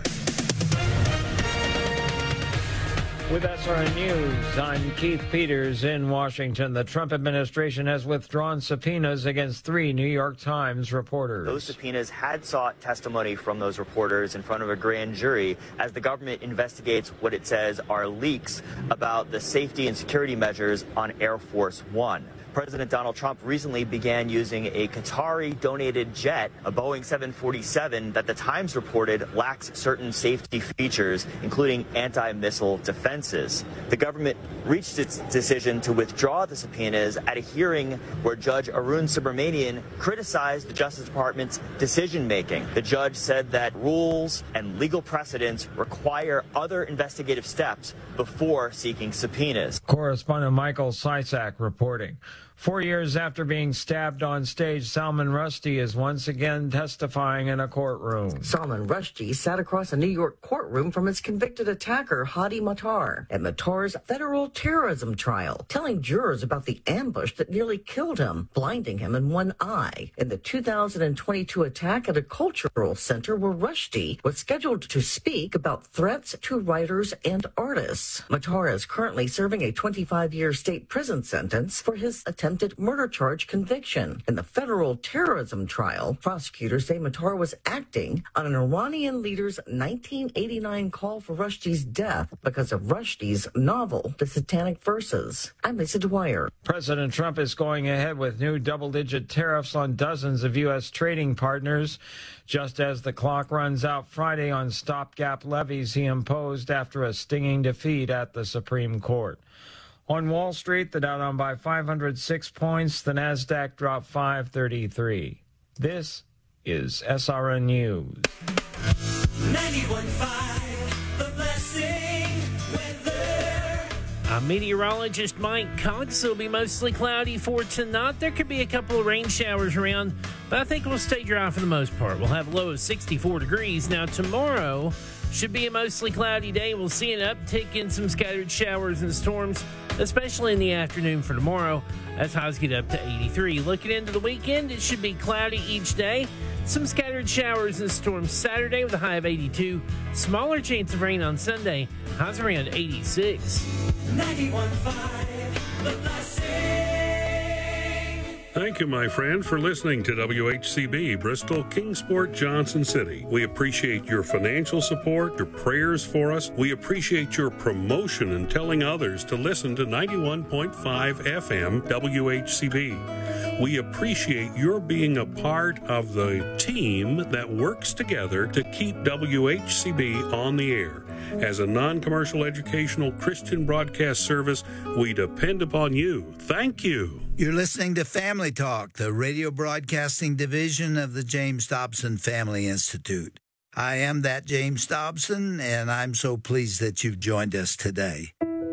With SRN News, I'm Keith Peters in Washington. The Trump administration has withdrawn subpoenas against 3 New York Times reporters. Those subpoenas had sought testimony from those reporters in front of a grand jury as the government investigates what it says are leaks about the safety and security measures on Air Force One. President Donald Trump recently began using a Qatari-donated jet, a Boeing 747, that the Times reported lacks certain safety features, including anti-missile defenses. The government reached its decision to withdraw the subpoenas at a hearing where Judge Arun Subramanian criticized the Justice Department's decision-making. The judge said that rules and legal precedents require other investigative steps before seeking subpoenas. Correspondent Michael Sysak reporting. 4 years after being stabbed on stage, Salman Rushdie is once again testifying in a courtroom. Salman Rushdie sat across a New York courtroom from his convicted attacker, Hadi Matar, at Matar's federal terrorism trial, telling jurors about the ambush that nearly killed him, blinding him in one eye, in the 2022 attack at a cultural center where Rushdie was scheduled to speak about threats to writers and artists. Matar is currently serving a 25-year state prison sentence for his attempted murder charge conviction. In the federal terrorism trial, prosecutors say Matar was acting on an Iranian leader's 1989 call for Rushdie's death because of Rushdie's novel, The Satanic Verses. I'm Lisa Dwyer. President Trump is going ahead with new double-digit tariffs on dozens of U.S. trading partners, just as the clock runs out Friday on stopgap levies he imposed after a stinging defeat at the Supreme Court. On Wall Street, the Dow down by 506 points, the Nasdaq dropped 533. This is SRN News. 91.5, The Blessing weather. I'm meteorologist Mike Cox. It'll be mostly cloudy for tonight. There could be a couple of rain showers around, but I think we'll stay dry for the most part. We'll have a low of 64 degrees. Now, tomorrow should be a mostly cloudy day. We'll see an uptick in some scattered showers and storms, especially in the afternoon for tomorrow, as highs get up to 83. Looking into the weekend, it should be cloudy each day. Some scattered showers and storms Saturday with a high of 82. Smaller chance of rain on Sunday, highs around 86. 91.5, The Blessing. Thank you, my friend, for listening to WHCB, Bristol, Kingsport, Johnson City. We appreciate your financial support, your prayers for us. We appreciate your promotion and telling others to listen to 91.5 FM WHCB. We appreciate your being a part of the team that works together to keep WHCB on the air. As a non-commercial educational Christian broadcast service, we depend upon you. Thank you. You're listening to Family Talk, the radio broadcasting division of the James Dobson Family Institute. I am that James Dobson, and I'm so pleased that you've joined us today.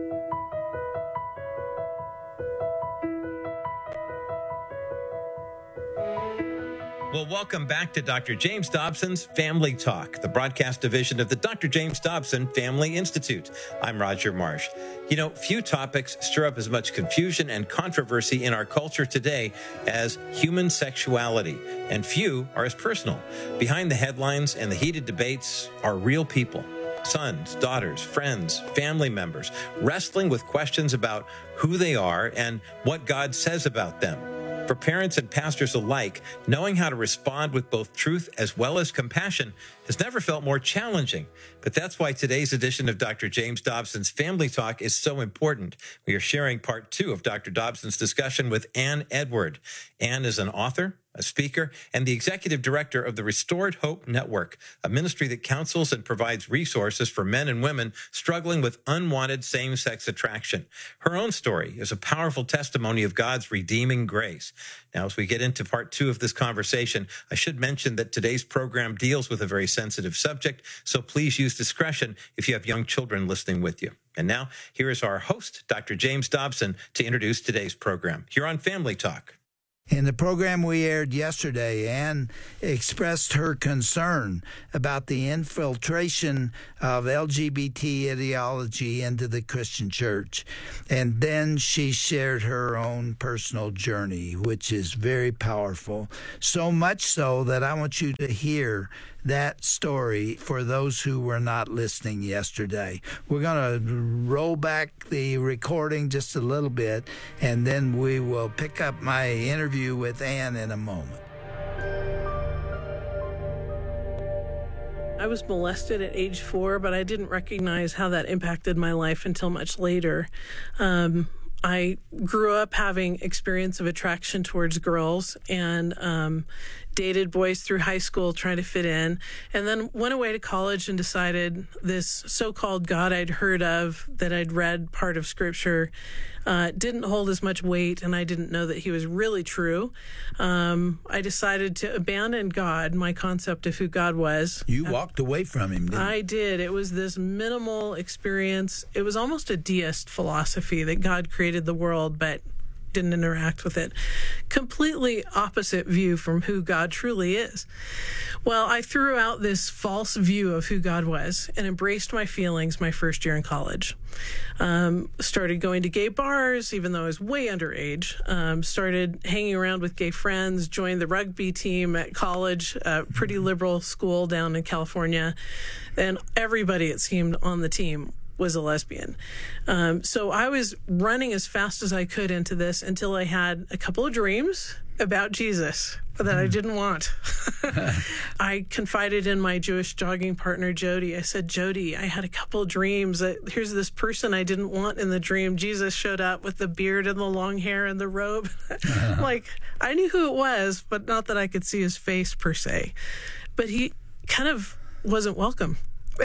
Well, welcome back to Dr. James Dobson's Family Talk, the broadcast division of the Dr. James Dobson Family Institute. I'm Roger Marsh. You know, few topics stir up as much confusion and controversy in our culture today as human sexuality, and few are as personal. Behind the headlines and the heated debates are real people. Sons, daughters, friends, family members, wrestling with questions about who they are and what God says about them. For parents and pastors alike, knowing how to respond with both truth as well as compassion has never felt more challenging. But that's why today's edition of Dr. James Dobson's Family Talk is so important. We are sharing part 2 of Dr. Dobson's discussion with Ann Edward. Ann is an author, a speaker, and the executive director of the Restored Hope Network, a ministry that counsels and provides resources for men and women struggling with unwanted same-sex attraction. Her own story is a powerful testimony of God's redeeming grace. Now, as we get into part 2 of this conversation, I should mention that today's program deals with a very sensitive subject, so please use discretion if you have young children listening with you. And now, here is our host, Dr. James Dobson, to introduce today's program here on Family Talk. In the program we aired yesterday, Ann expressed her concern about the infiltration of LGBT ideology into the Christian church. And then she shared her own personal journey, which is very powerful. So much so that I want you to hear that story for those who were not listening yesterday. We're going to roll back the recording just a little bit, and then we will pick up my interview with Ann in a moment. I was molested at age 4, but I didn't recognize how that impacted my life until much later. I grew up having experience of attraction towards girls and dated boys through high school trying to fit in, and then went away to college and decided this so-called God I'd heard of, that I'd read part of Scripture, didn't hold as much weight, and I didn't know that he was really true. I decided to abandon God, my concept of who God was. You walked away from him, didn't you? I did. It was this minimal experience. It was almost a deist philosophy that God created the world, but didn't interact with it. Completely opposite view from who God truly is. Well, I threw out this false view of who God was and embraced my feelings my first year in college. Started going to gay bars, even though I was way underage. Started hanging around with gay friends, joined the rugby team at college, a pretty liberal school down in California. And everybody, it seemed, on the team was a lesbian. So I was running as fast as I could into this until I had a couple of dreams about Jesus that I didn't want. I confided in my Jewish jogging partner, Jody. I said, Jody, I had a couple of dreams. Here's this person I didn't want in the dream. Jesus showed up with the beard and the long hair and the robe. Like, I knew who it was, but not that I could see his face per se. But he kind of wasn't welcome.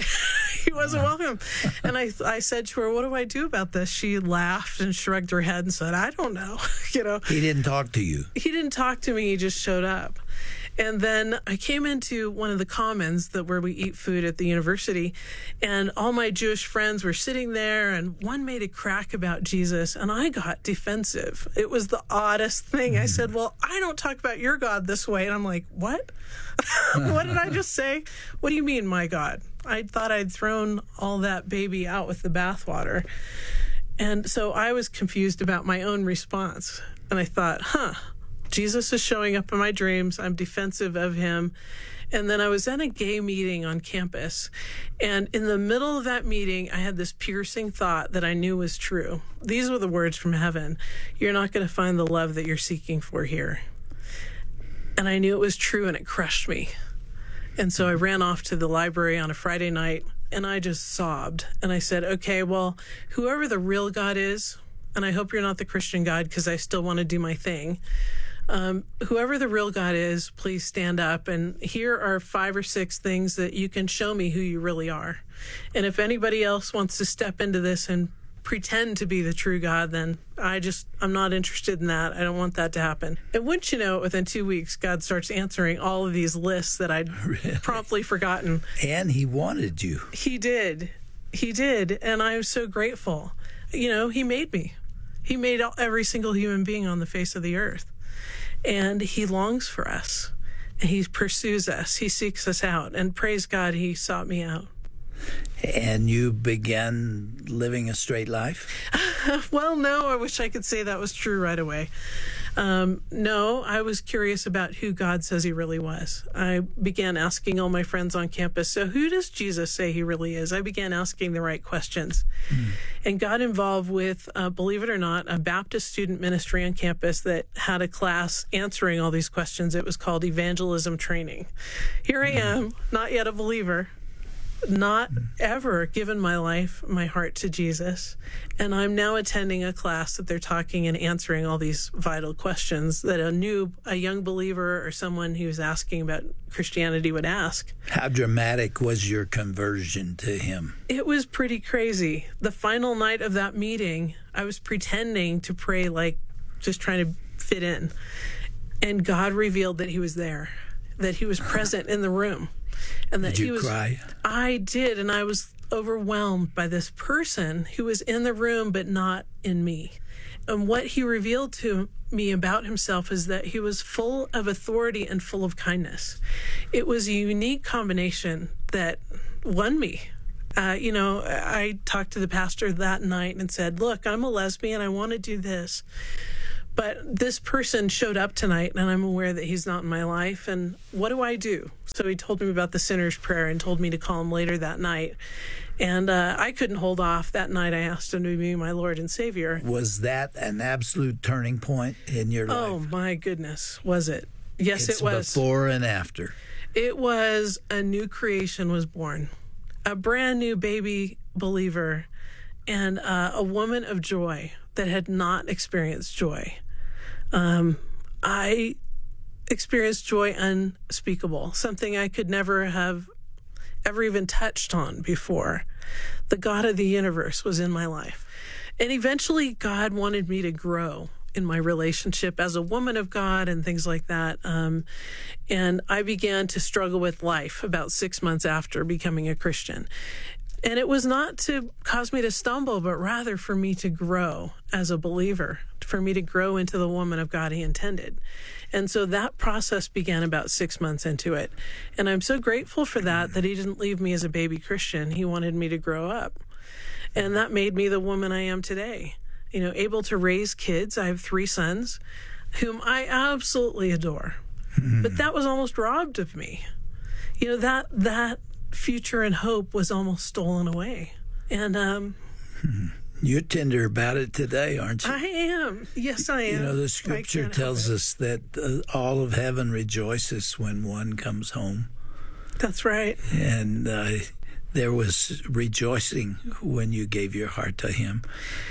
He wasn't welcome. And I said to her, what do I do about this? She laughed and shrugged her head and said, I don't know. He didn't talk to you. He didn't talk to me. He just showed up. And then I came into one of the commons where we eat food at the university, and all my Jewish friends were sitting there, and one made a crack about Jesus, and I got defensive. It was the oddest thing. I said, well, I don't talk about your God this way. And I'm like, what? What did I just say? What do you mean, my God? I thought I'd thrown all that baby out with the bathwater. And so I was confused about my own response. And I thought, Jesus is showing up in my dreams. I'm defensive of him. And then I was at a gay meeting on campus. And in the middle of that meeting, I had this piercing thought that I knew was true. These were the words from heaven. You're not going to find the love that you're seeking for here. And I knew it was true, and it crushed me. And so I ran off to the library on a Friday night, and I just sobbed. And I said, okay, well, whoever the real God is, and I hope you're not the Christian God, because I still want to do my thing. Whoever the real God is, please stand up. And here are 5 or 6 things that you can show me who you really are. And if anybody else wants to step into this and pretend to be the true God, then I'm not interested in that. I don't want that to happen. And wouldn't you know it, within 2 weeks, God starts answering all of these lists that I'd promptly forgotten. And he wanted you. He did. He did. And I'm so grateful. He made me. He made every single human being on the face of the earth. And he longs for us. And he pursues us. He seeks us out. And praise God, he sought me out. And you began living a straight life? Well, no, I wish I could say that was true right away. No, I was curious about who God says he really was. I began asking all my friends on campus, so who does Jesus say he really is? I began asking the right questions. And got involved with, believe it or not, a Baptist student ministry on campus that had a class answering all these questions. It was called Evangelism Training. Here I am, not yet a believer, not ever given my life, my heart to Jesus. And I'm now attending a class that they're talking and answering all these vital questions that a young believer or someone who's asking about Christianity would ask. How dramatic was your conversion to him? It was pretty crazy. The final night of that meeting, I was pretending to pray, like just trying to fit in. And God revealed that he was there, that he was present in the room. And that did you cry? I did, and I was overwhelmed by this person who was in the room but not in me. And what he revealed to me about himself is that he was full of authority and full of kindness. It was a unique combination that won me. I talked to the pastor that night and said, look, I'm a lesbian. I want to do this. But this person showed up tonight, and I'm aware that he's not in my life. And what do I do? So he told me about the sinner's prayer and told me to call him later that night. And I couldn't hold off. That night I asked him to be my Lord and Savior. Was that an absolute turning point in your life? Oh, my goodness. Was it? Yes, it was. Before and after. It was a new creation was born. A brand new baby believer and a woman of joy that had not experienced joy. I experienced joy unspeakable, something I could never have ever even touched on before. The God of the universe was in my life. And eventually God wanted me to grow in my relationship as a woman of God and things like that. And I began to struggle with life about 6 months after becoming a Christian. And it was not to cause me to stumble, but rather for me to grow as a believer, for me to grow into the woman of God he intended. And so that process began about 6 months into it. And I'm so grateful for that he didn't leave me as a baby Christian. He wanted me to grow up. And that made me the woman I am today. Able to raise kids. I have 3 sons whom I absolutely adore. But that was almost robbed of me. That future and hope was almost stolen away. And you're tender about it today, aren't you? I am. Yes, I am. The scripture tells us that all of heaven rejoices when one comes home. That's right. And there was rejoicing when you gave your heart to him.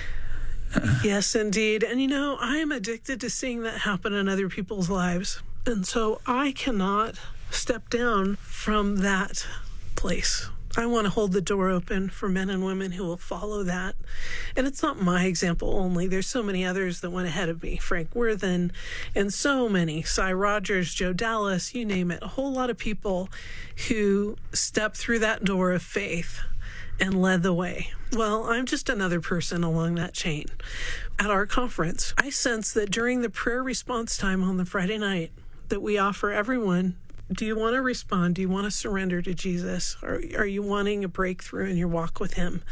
Yes, indeed. And I am addicted to seeing that happen in other people's lives. And so I cannot step down from that place. I want to hold the door open for men and women who will follow that. And it's not my example only. There's so many others that went ahead of me. Frank Worthen and so many. Cy Rogers, Joe Dallas, you name it. A whole lot of people who stepped through that door of faith and led the way. Well, I'm just another person along that chain. At our conference, I sense that during the prayer response time on the Friday night that we offer everyone, do you want to respond? Do you want to surrender to Jesus? Or are you wanting a breakthrough in your walk with him?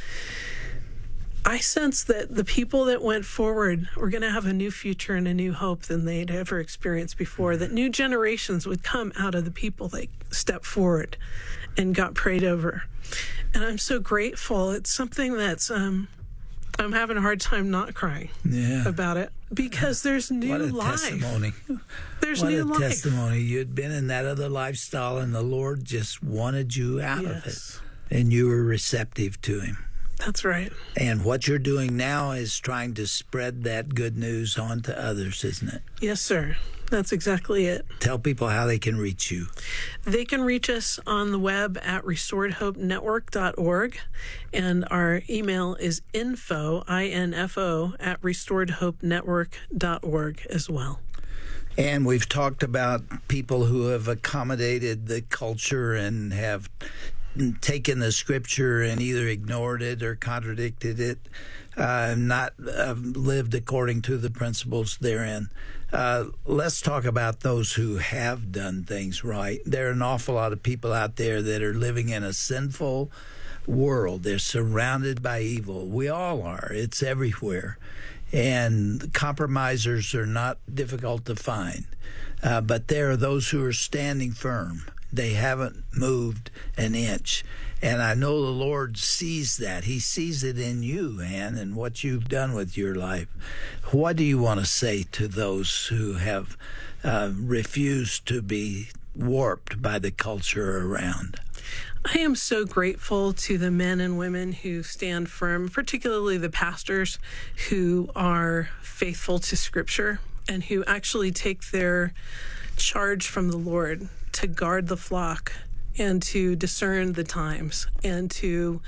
I sense that the people that went forward were going to have a new future and a new hope than they'd ever experienced before, that new generations would come out of the people that stepped forward and got prayed over. And I'm so grateful. It's something that's, I'm having a hard time not crying about it because there's new life. What a testimony. There's new life. What a testimony. You'd been in that other lifestyle and the Lord just wanted you out of it. And you were receptive to him. That's right. And what you're doing now is trying to spread that good news on to others, isn't it? Yes, sir. That's exactly it. Tell people how they can reach you. They can reach us on the web at restoredhopenetwork.org, and our email is info, I-N-F-O, at restoredhopenetwork.org as well. And we've talked about people who have accommodated the culture and have taken the scripture and either ignored it or contradicted it, not lived according to the principles therein. Let's talk about those who have done things right. There are an awful lot of people out there that are living in a sinful world. They're surrounded by evil. We all are. It's everywhere. And compromisers are not difficult to find. But there are those who are standing firm. They haven't moved an inch. And I know the Lord sees that. He sees it in you, Ann, and what you've done with your life. What do you want to say to those who have refused to be warped by the culture around? I am so grateful to the men and women who stand firm, particularly the pastors who are faithful to Scripture and who actually take their charge from the Lord to guard the flock and to discern the times and to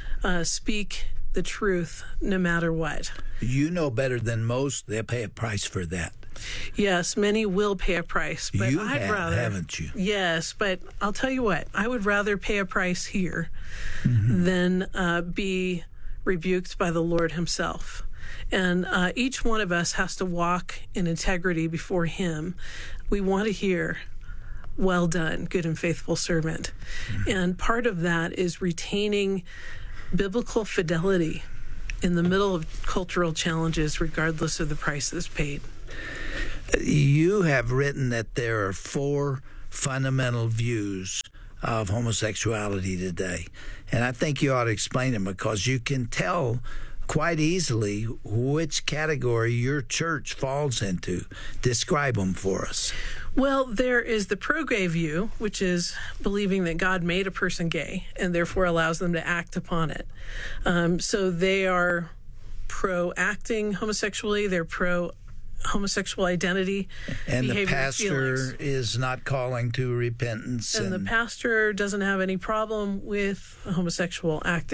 speak the truth no matter what. You know better than most, they'll pay a price for that. Yes, many will pay a price, but I'd rather, haven't you? Yes, but I'll tell you what, I would rather pay a price here than be rebuked by the Lord himself. And each one of us has to walk in integrity before Him. We want to hear, "Well done, good and faithful servant." And part of that is retaining biblical fidelity in the middle of cultural challenges, regardless of the price that's paid. You have written that there are 4 fundamental views of homosexuality today. And I think you ought to explain them, because you can tell quite easily which category your church falls into. Describe them for us. Well, there is the pro-gay view, which is believing that God made a person gay and therefore allows them to act upon it. So they are pro-acting homosexually, they're pro-homosexual identity, and the behavior, pastor feelings. is not calling to repentance. And the pastor doesn't have any problem with a homosexual acting